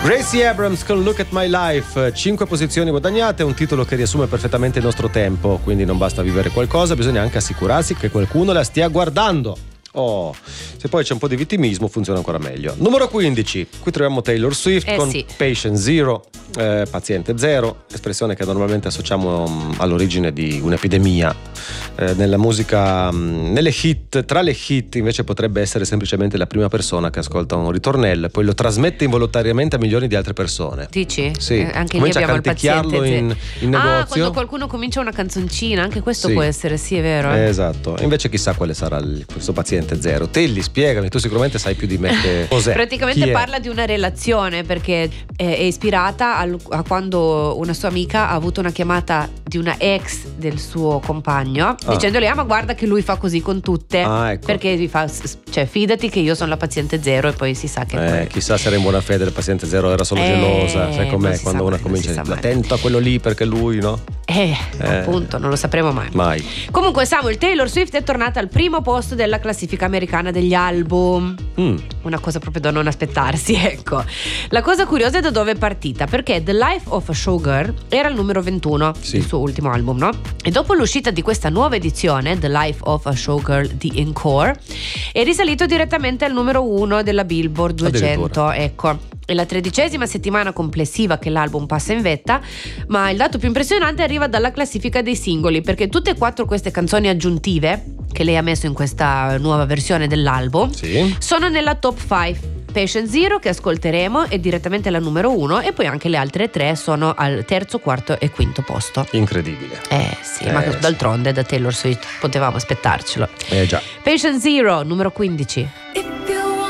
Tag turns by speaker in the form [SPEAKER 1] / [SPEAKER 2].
[SPEAKER 1] Gracie Abrams con Look at My Life, 5 posizioni guadagnate, un titolo che riassume perfettamente il nostro tempo, quindi non basta vivere qualcosa, bisogna anche assicurarsi che qualcuno la stia guardando. Oh, se poi c'è un po' di vittimismo funziona ancora meglio. Numero 15, qui troviamo Taylor Swift con Patient Zero, paziente zero, espressione che normalmente associamo all'origine di un'epidemia. Nella musica, nelle hit, tra le hit invece potrebbe essere semplicemente la prima persona che ascolta un ritornello e poi lo trasmette involontariamente a milioni di altre persone.
[SPEAKER 2] Dici?
[SPEAKER 1] Sì.
[SPEAKER 2] Anche
[SPEAKER 1] comincia
[SPEAKER 2] lì abbiamo
[SPEAKER 1] a canticchiarlo in negozio.
[SPEAKER 2] Quando qualcuno comincia una canzoncina, anche questo
[SPEAKER 1] sì.
[SPEAKER 2] può essere, sì, è vero.
[SPEAKER 1] Esatto, e invece chissà quale sarà questo paziente zero. Telly, spiegami, tu sicuramente sai più di me che cos'è.
[SPEAKER 2] Praticamente parla di una relazione, perché è ispirata a quando una sua amica ha avuto una chiamata di una ex del suo compagno, dicendole ma guarda che lui fa così con tutte,
[SPEAKER 1] ecco.
[SPEAKER 2] perché gli fa, cioè fidati che io sono la paziente zero, e poi si sa che
[SPEAKER 1] chissà se era in buona fede, il paziente zero era solo gelosa, sai com'è quando una comincia a dire attento a quello lì perché lui, no?
[SPEAKER 2] Appunto, non lo sapremo mai. Comunque Samuel, Taylor Swift è tornata al primo posto della classifica americana degli album. Una cosa proprio da non aspettarsi, ecco. La cosa curiosa è da dove è partita, perché The Life of a Showgirl era il numero 21, il suo ultimo album, no? E dopo l'uscita di questa nuova edizione, The Life of a Showgirl The Encore, è risalito direttamente al numero 1 della Billboard 200, ecco. È la 13ª settimana complessiva che l'album passa in vetta, ma il dato più impressionante arriva dalla classifica dei singoli, perché tutte e 4 queste canzoni aggiuntive che lei ha messo in questa nuova versione dell'album sono nella top 5. Patient Zero, che ascolteremo, è direttamente la numero 1, e poi anche le altre 3 sono al terzo, quarto e quinto posto.
[SPEAKER 1] Incredibile.
[SPEAKER 2] Ma d'altronde da Taylor Swift potevamo aspettarcelo.
[SPEAKER 1] Già.
[SPEAKER 2] Patient Zero, numero 15.